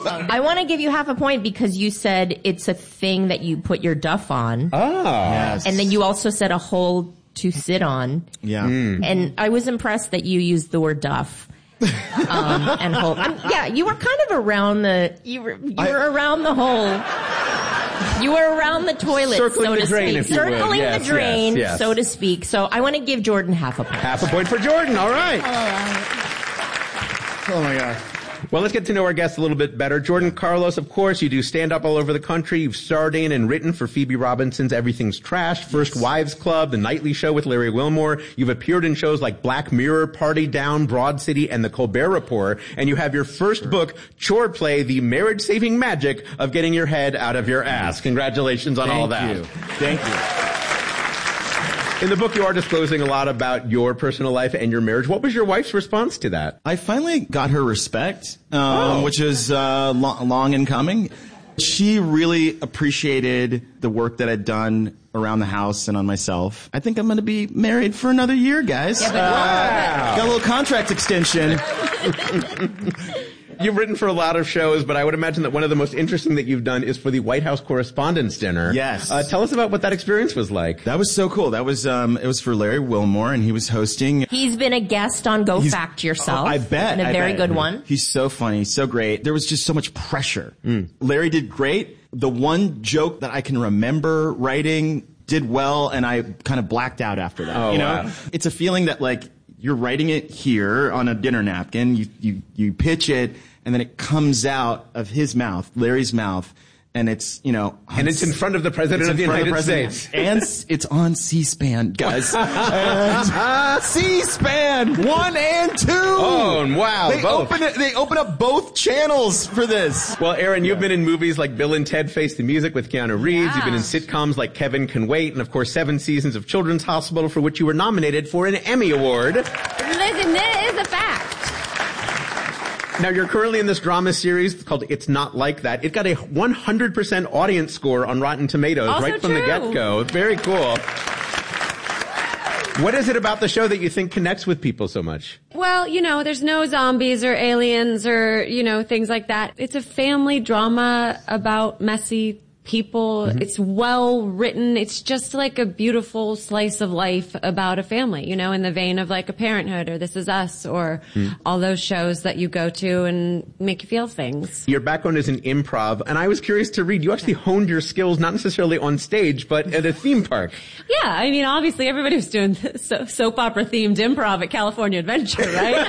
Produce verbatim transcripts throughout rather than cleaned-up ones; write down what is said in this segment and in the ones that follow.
I want to give you half a point because you said it's a thing that you put your duff on. Oh. Yes. And then you also said a hole to sit on. Yeah. Mm. And I was impressed that you used the word duff. um, and hole. Um, yeah, you were kind of around the, you were, you I, were around the hole. You were around the toilet, Circling so the to drain, speak. if you Circling would. Yes, the drain, yes, yes. so to speak. So I want to give Jordan half a point. Half a point for Jordan. All right. Oh, my God. Well, let's get to know our guests a little bit better. Jordan Carlos, of course, you do stand-up all over the country. You've starred in and written for Phoebe Robinson's Everything's Trashed, First yes. Wives Club, The Nightly Show with Larry Wilmore. You've appeared in shows like Black Mirror, Party Down, Broad City, and The Colbert Report. And you have your first book, Chore Play, The Marriage-Saving Magic of Getting Your Head Out of Your Ass. Congratulations on Thank all that. You. Thank you. In the book, you are disclosing a lot about your personal life and your marriage. What was your wife's response to that? I finally got her respect, um, oh. which is uh, lo- long in coming. She really appreciated the work that I'd done around the house and on myself. I think I'm going to be married for another year, guys. Yeah, but uh, wow. Got a little contract extension. You've written for a lot of shows, but I would imagine that one of the most interesting that you've done is for the White House Correspondents' Dinner. Yes. Uh, tell us about what that experience was like. That was so cool. That was, um, it was for Larry Wilmore, and he was hosting. He's been a guest on Go He's, Fact Yourself. Oh, I bet. And a I very bet. good one. He's so funny, so great. There was just so much pressure. Mm. Larry did great. The one joke that I can remember writing did well, and I kind of blacked out after that. Oh, you know? wow. It's a feeling that, like, you're writing it here on a dinner napkin, you, you, you pitch it, and then it comes out of his mouth, Larry's mouth, and it's, you know... And it's in front of the President of the United the States. And it's on C-SPAN, guys. And C-SPAN, one and two! Oh, wow, they both. Open it, they open up both channels for this. Well, Aaron, you've been in movies like Bill and Ted Face the Music with Keanu Reeves. Yeah. You've been in sitcoms like Kevin Can Wait, and of course seven seasons of Children's Hospital, for which you were nominated for an Emmy Award. Listen, that is a fact. Now, you're currently in this drama series called It's Not Like That. It got a one hundred percent audience score on Rotten Tomatoes Also right from true. the get-go. Very cool. What is it about the show that you think connects with people so much? Well, you know, there's no zombies or aliens or, you know, things like that. It's a family drama about messy people. Mm-hmm. It's well written. It's just like a beautiful slice of life about a family, you know, in the vein of like a Parenthood or This Is Us or mm. all those shows that you go to and make you feel things. Your background is in improv, and I was curious to read, you actually honed your skills not necessarily on stage, but at a theme park. Yeah, I mean, obviously everybody was doing so- soap opera themed improv at California Adventure, right?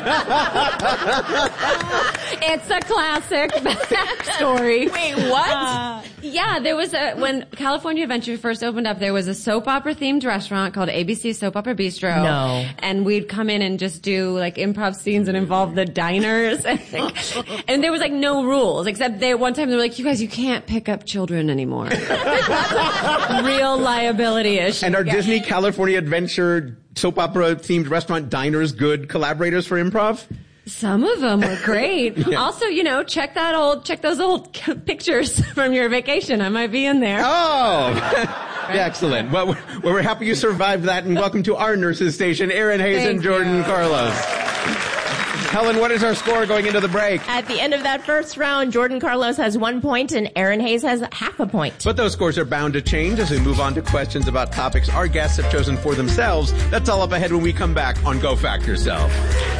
It's a classic backstory. Wait, what? Uh, yeah, there was a, when California Adventure first opened up, there was a soap opera themed restaurant called A B C Soap Opera Bistro. No. And we'd come in and just do like improv scenes and involve the diners. and, like, and there was like no rules, except they, one time they were like, you guys, you can't pick up children anymore. Real liability issue. And are Disney California Adventure soap opera themed restaurant diners good collaborators for improv? Some of them were great. Yeah. Also, you know, check that old, check those old pictures from your vacation. I might be in there. Oh, right. Excellent. Well, we're happy you survived that, and welcome to our nurses station, Aaron Hayes Thank and Jordan you. Carlos. Helen, what is our score going into the break? At the end of that first round, Jordan Carlos has one point and Aaron Hayes has half a point. But those scores are bound to change as we move on to questions about topics our guests have chosen for themselves. That's all up ahead when we come back on Go Fact Yourself.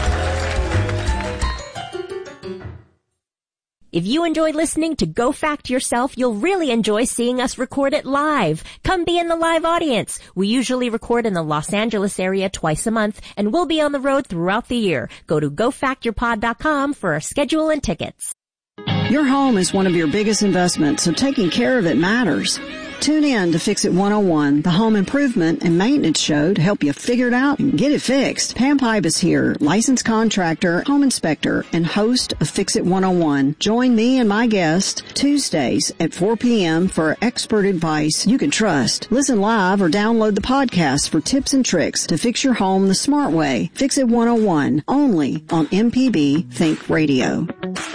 If you enjoy listening to Go Fact Yourself, you'll really enjoy seeing us record it live. Come be in the live audience. We usually record in the Los Angeles area twice a month, and we'll be on the road throughout the year. Go to go fact your pod dot com for our schedule and tickets. Your home is one of your biggest investments, so taking care of it matters. Tune in to Fix It one oh one, the home improvement and maintenance show to help you figure it out and get it fixed. Pam Pipe is here, licensed contractor, home inspector, and host of Fix It one oh one. Join me and my guest Tuesdays at four p.m. for expert advice you can trust. Listen live or download the podcast for tips and tricks to fix your home the smart way. Fix It one oh one, only on M P B Think Radio.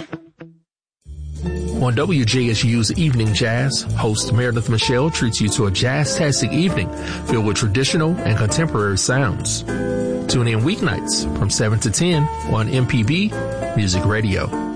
On W J S U's Evening Jazz, host Meredith Michelle treats you to a jazz-tastic evening filled with traditional and contemporary sounds. Tune in weeknights from seven to ten on M P B Music Radio.